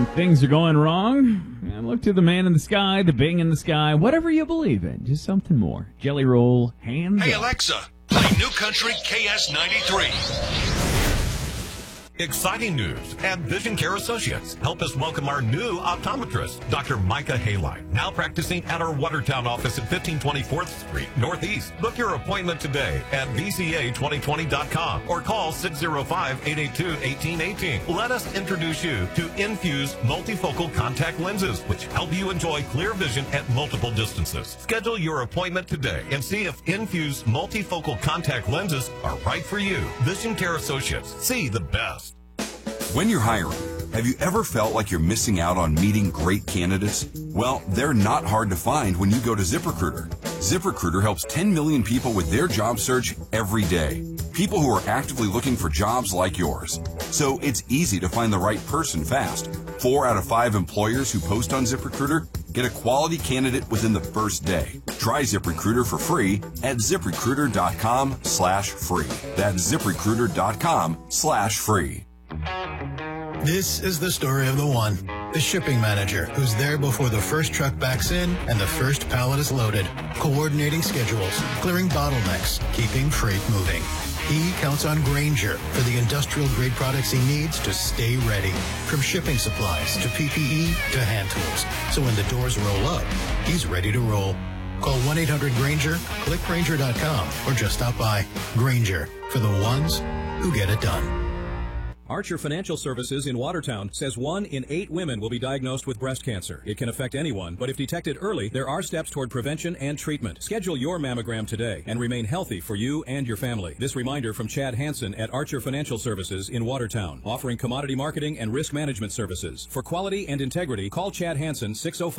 when things are going wrong, and look to the man in the sky, the Bing in the sky, whatever you believe in, just something more. Jelly Roll, hands Hey, up. Alexa, play New Country KS93. Exciting news at Vision Care Associates. Help us welcome our new optometrist, Dr. Micah Haline, now practicing at our Watertown office at 1524th Street Northeast. Book your appointment today at vca2020.com or call 605-882-1818. Let us introduce you to Infuse multifocal contact lenses, which help you enjoy clear vision at multiple distances. Schedule your appointment today and see if Infuse multifocal contact lenses are right for you. Vision Care Associates. See the best. When you're hiring, have you ever felt like you're missing out on meeting great candidates? Well, they're not hard to find when you go to ZipRecruiter. ZipRecruiter helps 10 million people with their job search every day. People who are actively looking for jobs like yours. So it's easy to find the right person fast. 4 out of 5 employers who post on ZipRecruiter get a quality candidate within the first day. Try ZipRecruiter for free at ZipRecruiter.com/free. That's ZipRecruiter.com/free. This is the story of the one, the shipping manager, who's there before the first truck backs in and the first pallet is loaded, coordinating schedules, clearing bottlenecks, keeping freight moving. He counts on Grainger for the industrial-grade products he needs to stay ready, from shipping supplies to PPE to hand tools. So when the doors roll up, he's ready to roll. Call 1-800-GRAINGER, click Grainger.com, or just stop by. Grainger, for the ones who get it done. Archer Financial Services in Watertown says 1 in 8 women will be diagnosed with breast cancer. It can affect anyone, but if detected early, there are steps toward prevention and treatment. Schedule your mammogram today and remain healthy for you and your family. This reminder from Chad Hansen at Archer Financial Services in Watertown, offering commodity marketing and risk management services. For quality and integrity, call Chad Hansen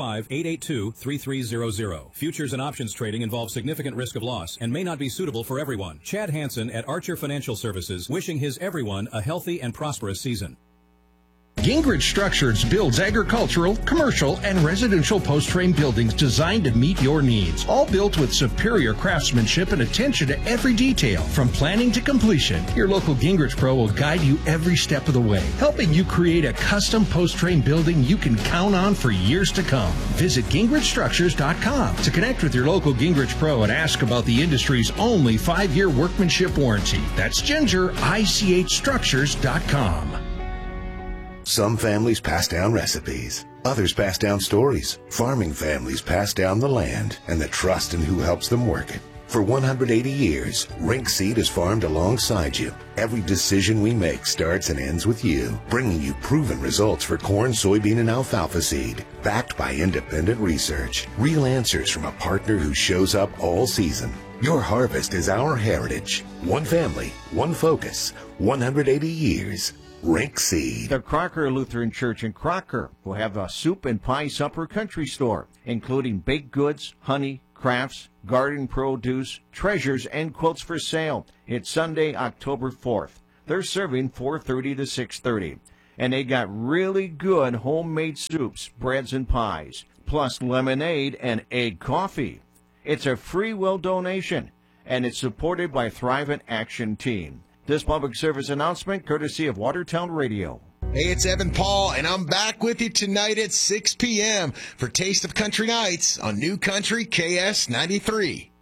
605-882-3300. Futures and options trading involves significant risk of loss and may not be suitable for everyone. Chad Hansen at Archer Financial Services, wishing his everyone a healthy and prosperous season. Gingrich Structures builds agricultural, commercial, and residential post-frame buildings designed to meet your needs. All built with superior craftsmanship and attention to every detail, from planning to completion. Your local Gingrich Pro will guide you every step of the way, helping you create a custom post-frame building you can count on for years to come. Visit GingrichStructures.com to connect with your local Gingrich Pro and ask about the industry's only 5-year workmanship warranty. That's GingerICHStructures.com. Some families pass down recipes. Others pass down stories. Farming families pass down the land and the trust in who helps them work it. For 180 years, Rink Seed has farmed alongside you. Every decision we make starts and ends with you, bringing you proven results for corn, soybean, and alfalfa seed, backed by independent research. Real answers from a partner who shows up all season. Your harvest is our heritage. One family, one focus, 180 years. Rink Seed. The Crocker Lutheran Church in Crocker will have a soup and pie supper country store, including baked goods, honey, crafts, garden produce, treasures, and quilts for sale. It's Sunday, October 4th. They're serving 4:30 to 6:30. And they got really good homemade soups, breads, and pies, plus lemonade and egg coffee. It's a free will donation, and it's supported by Thrivent Action Team. This public service announcement courtesy of Watertown Radio. Hey, it's Evan Paul, and I'm back with you tonight at 6 p.m. for Taste of Country Nights on New Country KS93.